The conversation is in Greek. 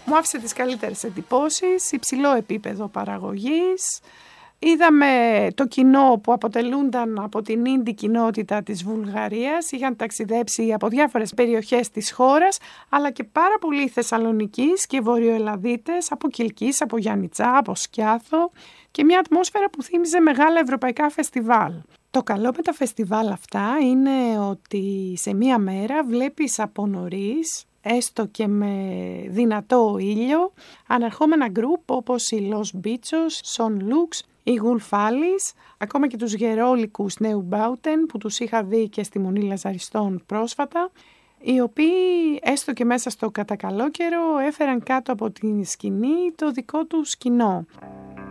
Μου άφησε τις καλύτερες εντυπώσεις, υψηλό επίπεδο παραγωγής. Είδαμε το κοινό που αποτελούνταν από την indie κοινότητα της Βουλγαρίας, είχαν ταξιδέψει από διάφορες περιοχές της χώρας, αλλά και πάρα πολλοί Θεσσαλονικείς και Βορειοελλαδίτες, από Κιλκής, από Γιαννιτσά, από Σκιάθο, και μια ατμόσφαιρα που θύμιζε μεγάλα ευρωπαϊκά φεστιβάλ. Το καλό με τα φεστιβάλ αυτά είναι ότι σε μία μέρα βλέπεις από νωρίς, έστω και με δυνατό ήλιο, ανερχόμενα γκρουπ όπως οι Los Bichos, Son Lux, οι Γουλφάλης, ακόμα και τους γερόλικους Νέου Μπάουτεν που τους είχα δει και στη Μονή Λαζαριστών πρόσφατα, οι οποίοι έστω και μέσα στο κατά καλό καιρό έφεραν κάτω από την σκηνή το δικό τους κοινό.